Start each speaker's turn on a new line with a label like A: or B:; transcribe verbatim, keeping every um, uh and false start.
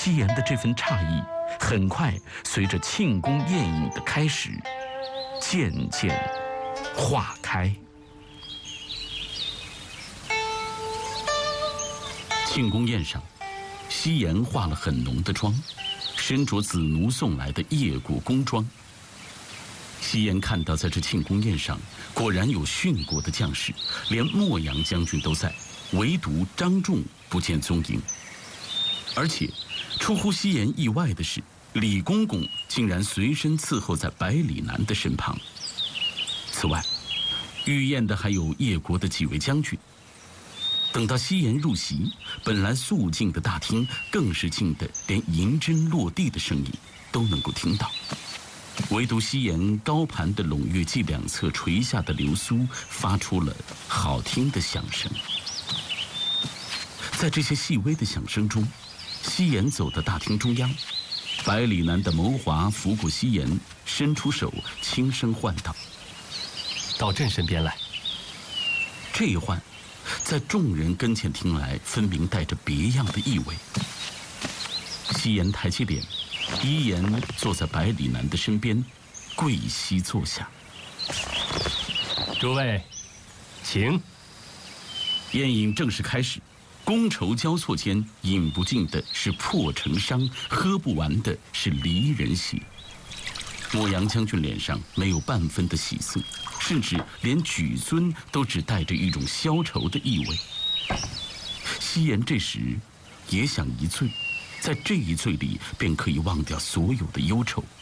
A: 夕颜的这份诧异，很快随着庆功宴饮的开始，渐渐化开。庆功宴上，夕颜化了很浓的妆，身着子奴送来的叶国宫装。夕颜看到，在这庆功宴上，果然有训过的将士，连莫阳将军都在，唯独张仲不见踪影。而且，出乎夕颜意外的是，李公公竟然随身伺候在百里南的身旁。此外，御宴的还有叶国的几位将军。等到夕颜入席，本来肃静的大厅更是静得连银针落地的声音都能够听到，唯独夕颜高盘的胧月髻两侧垂下的流苏发出了好听的响声。在这些细微的响声中，夕颜走到大厅中央，百里南的谋华拂过夕颜，伸出手轻声唤道：“
B: 到朕身边来。”
A: 这一唤在众人跟前听来，分明带着别样的意味。夕颜抬起脸，依言坐在百里南的身边，跪膝坐下。
B: 诸位，请。
A: 宴饮正式开始，觥筹交错间，饮不尽的是破城觞，喝不完的是离人血。莫阳将军脸上没有半分的喜色，甚至连举尊都只带着一种消愁的意味。夕颜这时也想一醉，在这一醉里便可以忘掉所有的忧愁。